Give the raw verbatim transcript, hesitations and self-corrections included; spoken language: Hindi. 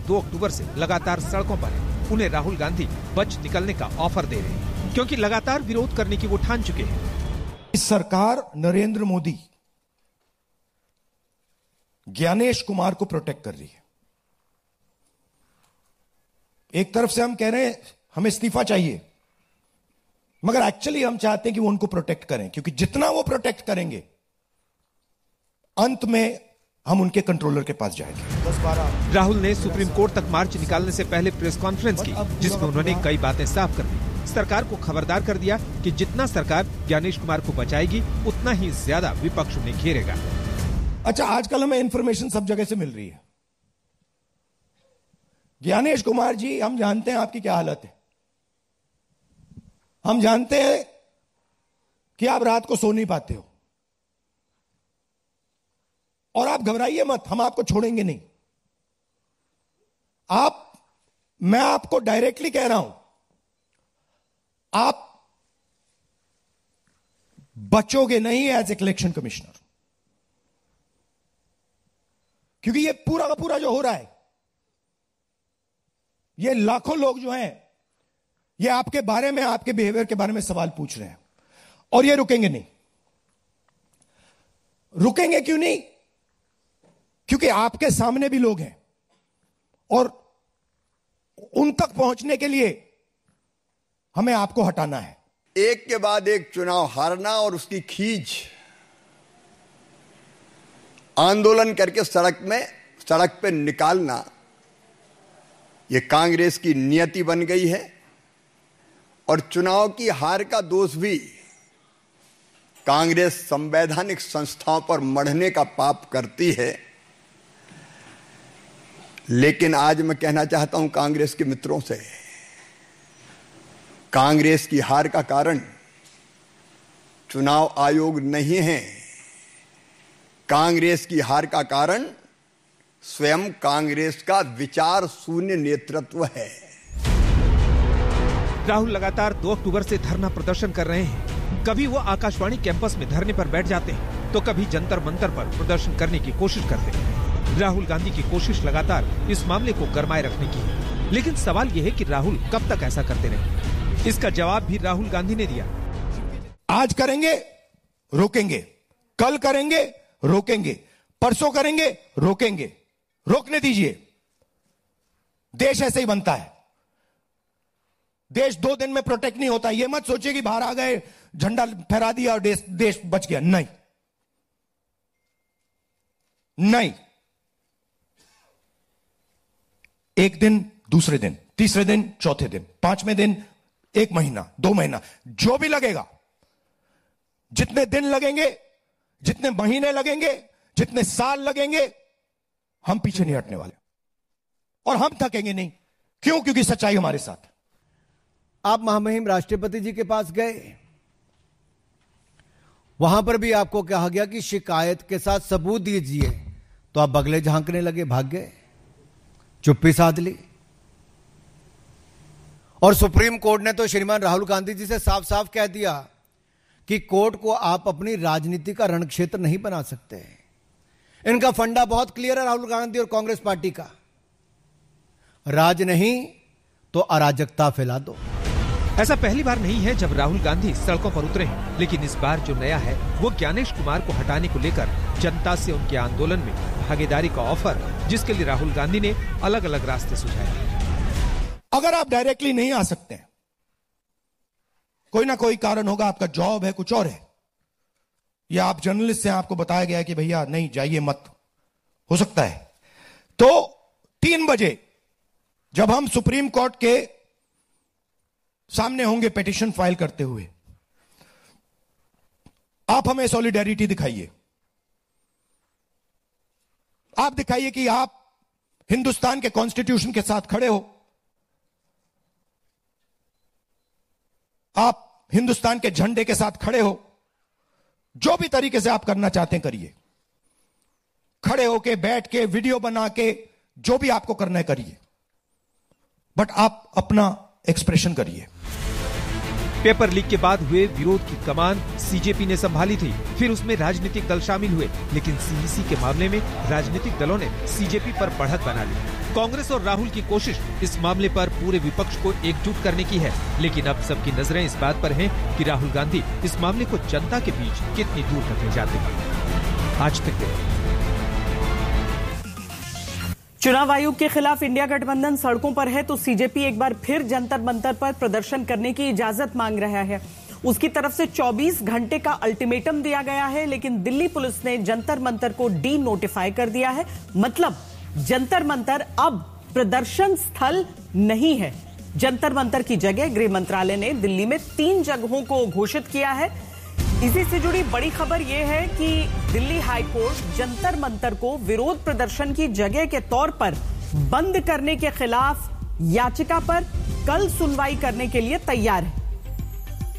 दो अक्टूबर से लगातार सड़कों पर हैं। उन्हें राहुल गांधी बच निकलने का ऑफर दे रहे हैं, क्योंकि लगातार विरोध करने की वो ठान चुके हैं। इस सरकार नरेंद्र मोदी ज्ञानेश कुमार को प्रोटेक्ट कर रही है। एक तरफ से हम कह रहे हैं हमें इस्तीफा चाहिए, मगर एक्चुअली हम चाहते हैं कि वो उनको प्रोटेक्ट करें, क्योंकि जितना वो प्रोटेक्ट करेंगे अंत में हम उनके कंट्रोलर के पास जाएंगे। दस बारह राहुल ने सुप्रीम कोर्ट तक मार्च निकालने से पहले प्रेस कॉन्फ्रेंस की, जिसमें उन्होंने कई बातें साफ कर दी। सरकार को खबरदार कर दिया कि जितना सरकार ज्ञानेश कुमार को बचाएगी, उतना ही ज्यादा विपक्ष उन्हें घेरेगा। अच्छा, आजकल हमें इंफॉर्मेशन सब जगह से मिल रही है। ज्ञानेश कुमार जी, हम जानते हैं आपकी क्या हालत है। हम जानते हैं कि आप रात को सो नहीं पाते हो, और आप घबराइए मत, हम आपको छोड़ेंगे नहीं। आप, मैं आपको डायरेक्टली कह रहा हूं, आप बचोगे नहीं एज ए इलेक्शन कमिश्नर, क्योंकि ये पूरा का पूरा जो हो रहा है, ये लाखों लोग जो हैं, ये आपके बारे में, आपके बिहेवियर के बारे में सवाल पूछ रहे हैं, और ये रुकेंगे नहीं। रुकेंगे क्यों नहीं? क्योंकि आपके सामने भी लोग हैं, और उन तक पहुंचने के लिए हमें आपको हटाना है। एक के बाद एक चुनाव हारना और उसकी खींच, आंदोलन करके सड़क में सड़क पे निकालना, यह कांग्रेस की नियति बन गई है। और चुनाव की हार का दोष भी कांग्रेस संवैधानिक संस्थाओं पर मढ़ने का पाप करती है। लेकिन आज मैं कहना चाहता हूं कांग्रेस के मित्रों से, कांग्रेस की हार का कारण चुनाव आयोग नहीं है। कांग्रेस की हार का कारण स्वयं कांग्रेस का विचार शून्य नेतृत्व है। राहुल लगातार दो अक्टूबर से धरना प्रदर्शन कर रहे हैं। कभी वो आकाशवाणी कैंपस में धरने पर बैठ जाते हैं, तो कभी जंतर मंतर पर प्रदर्शन करने की कोशिश करते हैं। राहुल गांधी की कोशिश लगातार इस मामले को गरमाए रखने की है, लेकिन सवाल ये है कि राहुल कब तक ऐसा करते रहेंगे। इसका जवाब भी राहुल गांधी ने दिया। आज करेंगे, रोकेंगे, कल करेंगे, रोकेंगे, परसों करेंगे, रोकेंगे। रोकने दीजिए, देश ऐसे ही बनता है। देश दो दिन में प्रोटेक्ट नहीं होता। यह मत सोचिए कि बाहर आ गए, झंडा फहरा दिया और देश देश बच गया। नहीं नहीं, एक दिन, दूसरे दिन, तीसरे दिन, चौथे दिन, पांचवें दिन, एक महीना, दो महीना, जो भी लगेगा, जितने दिन लगेंगे, जितने महीने लगेंगे, जितने साल लगेंगे, हम पीछे नहीं हटने वाले, और हम थकेंगे नहीं। क्यों? क्योंकि सच्चाई हमारे साथ है। आप महामहिम राष्ट्रपति जी के पास गए, वहां पर भी आपको कहा गया कि शिकायत के साथ सबूत दीजिए, तो आप बगले झांकने लगे, भाग गए, चुप्पी साध ली। और सुप्रीम कोर्ट ने तो श्रीमान राहुल गांधी जी से साफ साफ कह दिया कि कोर्ट को आप अपनी राजनीति का रणक्षेत्र नहीं बना सकते। इनका फंडा बहुत क्लियर है, राहुल गांधी और कांग्रेस पार्टी का, राज नहीं तो अराजकता फैला दो। ऐसा पहली बार नहीं है जब राहुल गांधी सड़कों पर उतरे हैं, लेकिन इस बार जो नया है वो ज्ञानेश कुमार को हटाने को लेकर जनता से उनके आंदोलन में भागीदारी का ऑफर, जिसके लिए राहुल गांधी ने अलग अलग रास्ते सुझाए। अगर आप डायरेक्टली नहीं आ सकते, कोई ना कोई कारण होगा, आपका जॉब है, कुछ और है, या आप जर्नलिस्ट से आपको बताया गया है कि भैया नहीं जाइए मत, हो सकता है, तो तीन बजे जब हम सुप्रीम कोर्ट के सामने होंगे पिटीशन फाइल करते हुए, आप हमें सॉलिडेरिटी दिखाइए। आप दिखाइए कि आप हिंदुस्तान के कॉन्स्टिट्यूशन के साथ खड़े हो, आप हिंदुस्तान के झंडे के साथ खड़े हो। जो भी तरीके से आप करना चाहते हैं करिए, खड़े होके, बैठ के, वीडियो बना के, जो भी आपको करना है करिए, बट आप अपना एक्सप्रेशन करिए। पेपर लीक के बाद हुए विरोध की कमान सीजेपी ने संभाली थी, फिर उसमें राजनीतिक दल शामिल हुए, लेकिन सीईसी के मामले में राजनीतिक दलों ने सीजेपी पर बढ़त बना ली। कांग्रेस और राहुल की कोशिश इस मामले पर पूरे विपक्ष को एकजुट करने की है, लेकिन अब सबकी नजरें इस बात पर हैं कि राहुल गांधी इस मामले को जनता के बीच कितनी दूर तक ले जाते हैं। आज तक के चुनाव आयोग के खिलाफ इंडिया गठबंधन सड़कों पर है तो सीजेपी एक बार फिर जंतर मंतर पर प्रदर्शन करने की इजाजत मांग रहा है। उसकी तरफ से चौबीस घंटे का अल्टीमेटम दिया गया है, लेकिन दिल्ली पुलिस ने जंतर मंतर को डी नोटिफाई कर दिया है। मतलब जंतर मंतर अब प्रदर्शन स्थल नहीं है। जंतर मंतर की जगह गृह मंत्रालय ने दिल्ली में तीन जगहों को घोषित किया है। इसी से जुड़ी बड़ी खबर यह है कि दिल्ली हाईकोर्ट जंतर मंतर को विरोध प्रदर्शन की जगह के तौर पर बंद करने के खिलाफ याचिका पर कल सुनवाई करने के लिए तैयार है।